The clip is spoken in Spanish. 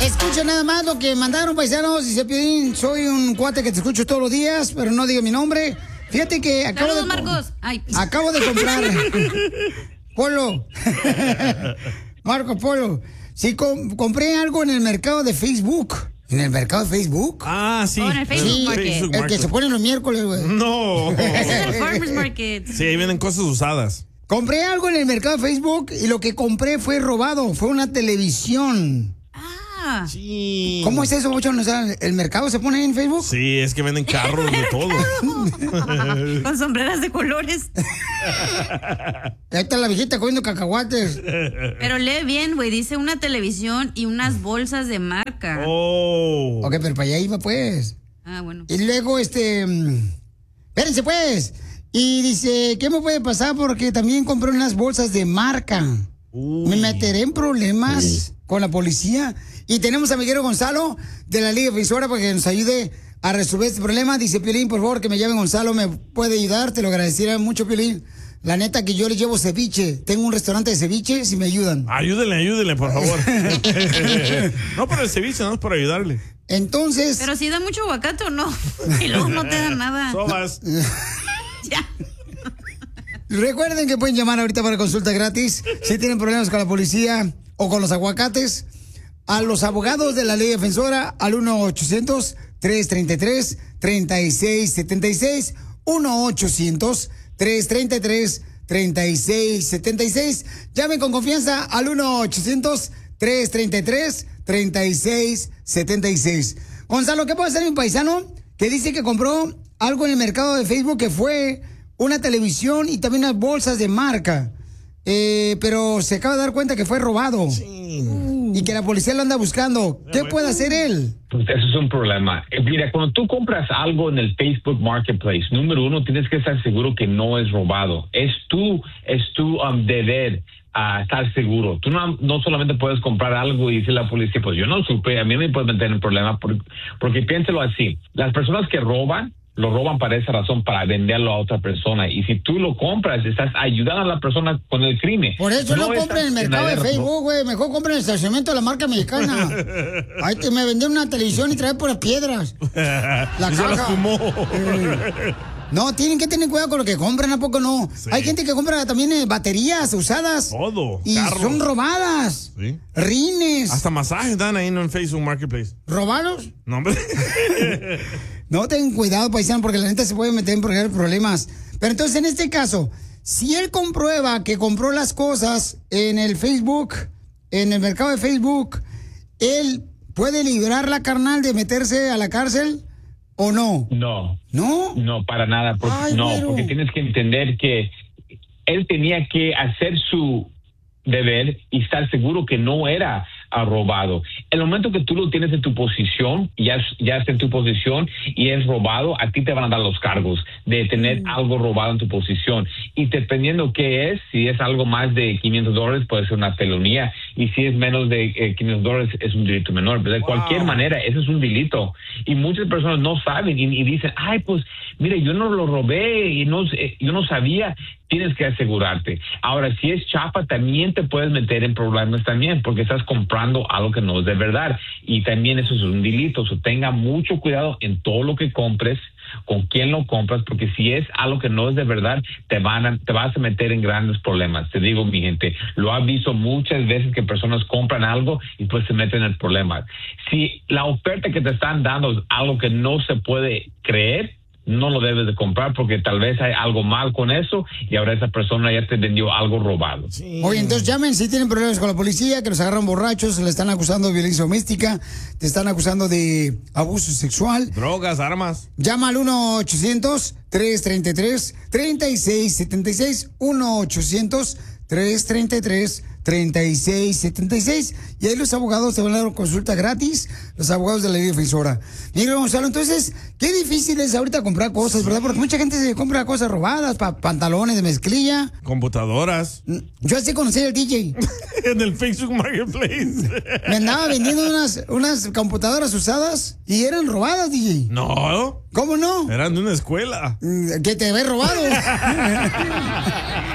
Escucha nada más lo que mandaron, paisanos. Dice Piolín, soy un cuate que te escucho todos los días, pero no digo mi nombre. Fíjate que Saludos, Marcos. Acabo de comprar Polo. Marco Polo. Sí, compré algo en el mercado de Facebook. ¿En el mercado de Facebook? Ah, sí. Oh, en el Facebook Market. El que se pone los miércoles, güey. No. Ese es el Farmers Market. Sí, ahí vienen cosas usadas. Compré algo en el mercado de Facebook y lo que compré fue robado. Fue una televisión. Sí. ¿Cómo es eso, Bochón? O sea, ¿el mercado se pone ahí en Facebook? Sí, es que venden carros de todo. Con sombreras de colores. Ahí está la viejita comiendo cacahuates. Pero lee bien, güey. Dice una televisión y unas bolsas de marca. Oh. Ok, pero para allá iba, pues. Ah, bueno. Y luego, espérense, pues. Y dice, ¿qué me puede pasar? Porque también compré unas bolsas de marca. Me meteré en problemas con la policía. Y tenemos a Miguel Gonzalo de la Liga Defensora para que nos ayude a resolver este problema. Dice Piolín, por favor, que me llame Gonzalo, me puede ayudar, te lo agradecería mucho, Piolín. La neta que yo le llevo ceviche. Tengo un restaurante de ceviche, si me ayudan. Ayúdenle, por favor. No por el ceviche, no es por ayudarle. Entonces... Pero si da mucho aguacate o no. Y luego no te da nada. Sobas. Ya. Recuerden que pueden llamar ahorita para consulta gratis si tienen problemas con la policía o con los aguacates. A los abogados de la Ley Defensora al 1-800-333-3676. 1-800-333-3676. Llamen con confianza al 1-800-333-3676. Gonzalo, ¿qué puede hacer mi paisano que dice que compró algo en el mercado de Facebook que fue una televisión y también unas bolsas de marca? Pero se acaba de dar cuenta que fue robado. Sí. Y que la policía lo anda buscando. ¿Qué puede hacer él? Pues eso es un problema. Mira, cuando tú compras algo en el Facebook Marketplace, número uno, tienes que estar seguro que no es robado. Es tu deber estar seguro. Tú no solamente puedes comprar algo y decirle a la policía, pues yo no supe, a mí me puedes meter en problema, porque piénsalo así. Las personas que roban, lo roban para esa razón, para venderlo a otra persona. Y si tú lo compras, estás ayudando a la persona con el crimen. Por eso no compren en el mercado de Facebook, güey. Mejor compren en el estacionamiento de la marca mexicana. Ahí me vendieron una televisión y trae puras piedras. La caja. Se fumó. No, tienen que tener cuidado con lo que compran, ¿a poco no? Sí. Hay gente que compra también baterías usadas. Todo. Y carros. Son robadas. Sí. Rines. Hasta masajes dan ahí en Facebook Marketplace. ¿Robados? No, hombre. No, ten cuidado, paisano, porque la neta se puede meter en problemas. Pero entonces, en este caso, si él comprueba que compró las cosas en el Facebook, en el mercado de Facebook, ¿él puede librarla, carnal, de meterse a la cárcel o no? No. ¿No? No, para nada. Porque tienes que entender que él tenía que hacer su deber y estar seguro que no era robado. El momento que tú lo tienes en tu posición, ya está en tu posición y es robado, a ti te van a dar los cargos de tener algo robado en tu posición. Y dependiendo qué es, si es algo más de $500, puede ser una felonía. Y si es menos de $500, es un delito menor. Pero de cualquier manera, eso es un delito. Y muchas personas no saben y dicen, ay, pues, mire, yo no lo robé y yo no sabía. Tienes que asegurarte. Ahora, si es chapa, también te puedes meter en problemas también, porque estás comprando algo que no es de verdad. Y también eso es un delito. So, tenga mucho cuidado en todo lo que compres, con quién lo compras, porque si es algo que no es de verdad, te vas a meter en grandes problemas. Te digo, mi gente, lo he visto muchas veces que personas compran algo y pues se meten en problemas. Si la oferta que te están dando es algo que no se puede creer, no lo debes de comprar porque tal vez hay algo mal con eso y ahora esa persona ya te vendió algo robado. Sí. Oye, entonces llamen si tienen problemas con la policía, que los agarran borrachos, le están acusando de violencia doméstica, te están acusando de abuso sexual. Drogas, armas. Llama al 1-800-333-3676, 1-800-333-3676. Y ahí los abogados te van a dar consulta gratis, los abogados de la Ley Defensora. Mira, Gonzalo, entonces, qué difícil es ahorita comprar cosas, ¿verdad? Porque mucha gente se compra cosas robadas, pantalones de mezclilla. Computadoras. Yo así conocí al DJ. En el Facebook Marketplace. Me andaba vendiendo unas computadoras usadas y eran robadas, DJ. No. ¿Cómo no? Eran de una escuela. Que te había robado.